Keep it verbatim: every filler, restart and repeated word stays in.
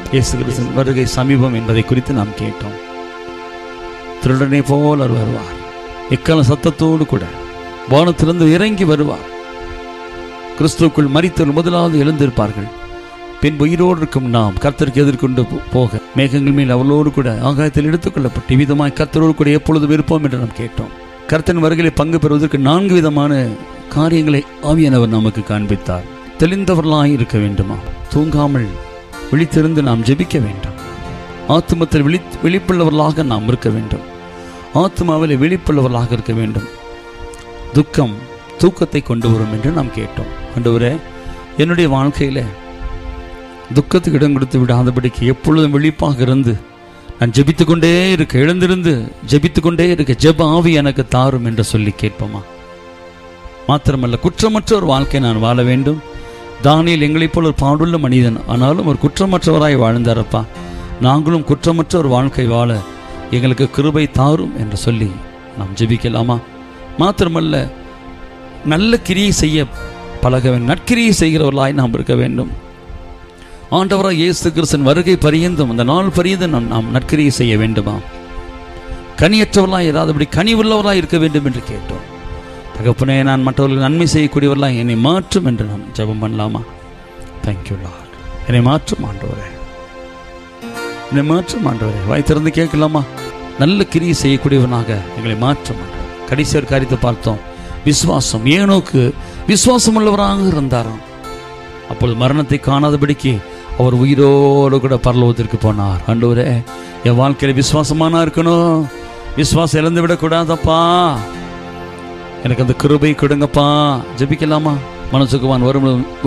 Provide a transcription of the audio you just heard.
இயேசு கிறிஸ்துவின் வருகை சமீபம் என்பதை குறித்து நாம் கேட்டோம். திருடனை போல் அவர் வருவார். எக்கால சத்தத்தோடு கூட வானத்திலிருந்து இறங்கி வருவார். கிறிஸ்துவுக்குள் மரித்தவர் முதலாவது எழுந்திருப்பார்கள். பின் உயிரோடு இருக்கும் நாம் கர்த்தருக்கு எதிர்கொண்டு போக மேகங்கள் மேல் அவளோடு கூட ஆகாயத்தில் எடுத்துக் கொள்ளப்பட்டு விதமாய் கர்த்தரோடு கூட எப்பொழுதும் இருப்போம் என்று நாம் கேட்டோம். கர்த்தரின் வருகையை பங்கு பெறுவதற்கு நான்கு விதமான காரியங்களை ஆவியானவர் நமக்கு காண்பித்தார். தெளிந்தவர்களாய் இருக்க வேண்டுமா? தூங்காமல் விழித்திருந்து நாம் ஜெபிக்க வேண்டும். ஆத்துமத்தில் விழி விழிப்புள்ளவர்களாக நாம் இருக்க வேண்டும். ஆத்மாவில் விழிப்புள்ளவர்களாக இருக்க வேண்டும். துக்கம் தூக்கத்தை கொண்டு வரும் என்று நாம் கேட்டோம். ஆண்டவரே, என்னுடைய வாழ்க்கையில் துக்கத்துக்கு இடம் கொடுத்து விடாதபடிக்கு எப்பொழுதும் விழிப்பாக இருந்து நான் ஜெபித்து கொண்டே இருக்க, எழுந்திருந்து ஜெபித்து கொண்டே இருக்க ஜெப ஆவி எனக்கு தாரும் என்று சொல்லி கேட்போமா? மாத்திரமல்ல, குற்றமற்ற ஒரு வாழ்க்கை நான் வாழ வேண்டும். தானியேல் எங்களைப் போல் ஒரு பாடுள்ள மனிதன், ஆனாலும் ஒரு குற்றமற்றவராய் வாழ்ந்தாரப்பா. நாங்களும் குற்றமற்ற ஒரு வாழ்க்கை வாழ எங்களுக்கு கிருபை தாரும் என்று சொல்லி நாம் ஜெபிக்கலாமா? மாத்திரமல்ல, நல்ல கிரியை செய்ய பழக வேண்டும். நற்கிரியை செய்கிறவர்களாய் நாம் இருக்க வேண்டும். ஆண்டவராய் இயேசு கிறிஸ்துவின் வருகை பரியந்தும் அந்த நாள் பரியந்தும் நாம் நாம் நற்கிரியை செய்ய வேண்டுமா? கனியற்றவர்களாய் இராதபடி கனி உள்ளவர்களாய் இருக்க வேண்டும் என்று கேட்டோம். தகப்பனே, நான் மற்றவர்களுக்கு நன்மை செய்யக்கூடியவர்களாய் என்னை மாற்றும் என்று நாம் ஜெபம் பண்ணலாமா? Thank you Lord. என்னை மாற்றும் ஆண்டவரே, என்னை மாற்றும் ஆண்டவரே. வாய் திறந்து கேட்கலாமா? நல்ல கிரியை செய்யக்கூடியவனாக எங்களை மாற்றும் ஆண்டவரே. கடைசி ஒரு காரியத்தை பார்த்தோம். விசுவாசம். ஏனோக்கு விசுவாசம் உள்ளவராக இருந்தாராம். அப்பொழுது மரணத்தை காணாதபடிக்கு அவர் உயிரோடு கூட பரலோகத்திற்கு போனார். ஆண்டவரே, என் வாழ்க்கையில விசுவாசமானா இருக்கணும். விசுவாசம் இழந்து விடக்கூடாதப்பா. எனக்கு அந்த கிருபை கொடுங்கப்பா. ஜெபிக்கலாமா? மனசுக்குவான் வரும்